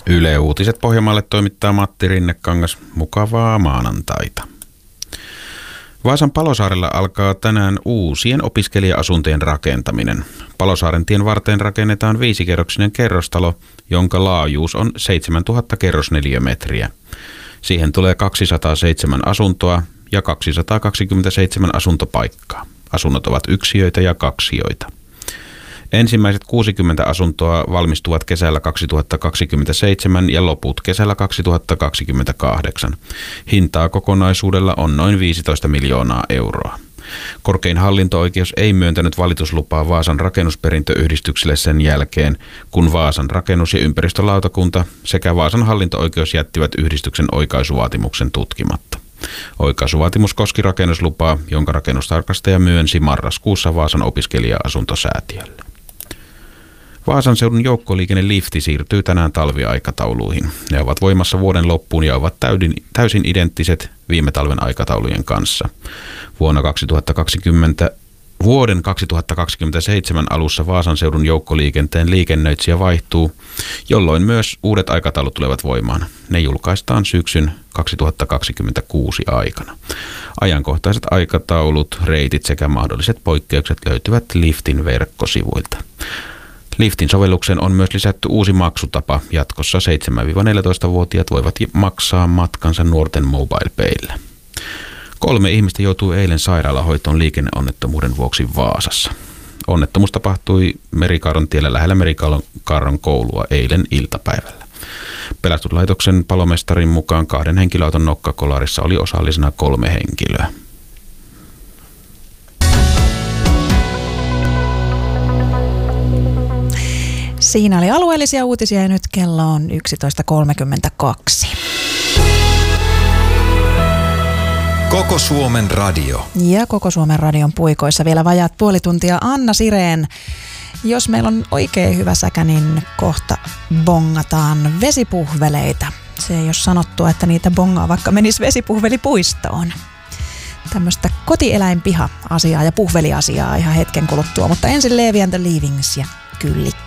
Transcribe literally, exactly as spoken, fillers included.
Yle Uutiset Pohjanmaalle toimittaa Matti Rinnekangas. Mukavaa maanantaita. Vaasan Palosaarella alkaa tänään uusien opiskelija-asuntojen rakentaminen. Palosaaren tien varteen rakennetaan viisikerroksinen kerrostalo, jonka laajuus on seitsemäntuhatta kerrosneliömetriä. Siihen tulee kaksisataaseitsemän asuntoa ja kaksisataakaksikymmentäseitsemän asuntopaikkaa. Asunnot ovat yksiöitä ja kaksiöitä. Ensimmäiset kuusikymmentä asuntoa valmistuvat kesällä kaksituhattakaksikymmentäseitsemän ja loput kesällä kaksituhattakaksikymmentäkahdeksan. Hintaa kokonaisuudella on noin viisitoista miljoonaa euroa. Korkein hallinto-oikeus ei myöntänyt valituslupaa Vaasan rakennusperintöyhdistykselle sen jälkeen, kun Vaasan rakennus- ja ympäristölautakunta sekä Vaasan hallinto-oikeus jättivät yhdistyksen oikaisuvaatimuksen tutkimatta. Oikaisuvaatimus koski rakennuslupaa, jonka rakennustarkastaja myönsi marraskuussa Vaasan opiskelija-asuntosäätiölle. Vaasan seudun joukkoliikennelifti siirtyy tänään talviaikatauluihin. Ne ovat voimassa vuoden loppuun ja ovat täysin identtiset viime talven aikataulujen kanssa. Vuonna kaksituhattakaksikymmentä, vuoden kaksituhattakaksikymmentäseitsemän alussa Vaasan seudun joukkoliikenteen liikennöitsijä vaihtuu, jolloin myös uudet aikataulut tulevat voimaan. Ne julkaistaan syksyn kaksituhattakaksikymmentäkuusi aikana. Ajankohtaiset aikataulut, reitit sekä mahdolliset poikkeukset löytyvät liftin verkkosivuilta. Liftin sovellukseen on myös lisätty uusi maksutapa. Jatkossa seitsemän-neljätoista-vuotiaat voivat maksaa matkansa nuorten mobile-payllä. Kolme ihmistä joutui eilen sairaalahoitoon liikenneonnettomuuden vuoksi Vaasassa. Onnettomuus tapahtui Merikaaron tiellä lähellä Merikaaron koulua eilen iltapäivällä. Pelastuslaitoksen palomestarin mukaan kahden henkilöauton nokkakolarissa oli osallisena kolme henkilöä. Siinä oli alueellisia uutisia ja nyt kello on yksitoista kolmekymmentäkaksi. Koko Suomen radio. Ja Koko Suomen radion puikoissa vielä vajaat puoli tuntia. Anna Sireen. Jos meillä on oikein hyvä säkä, niin kohta bongataan vesipuhveleita. Se ei ole sanottua, että niitä bongaa vaikka menisi vesipuhvelipuistoon. Tämmöistä kotieläinpiha-asiaa ja puhveliasiaa ihan hetken kuluttua. Mutta ensin Levi and the Leavings ja Kyllikki.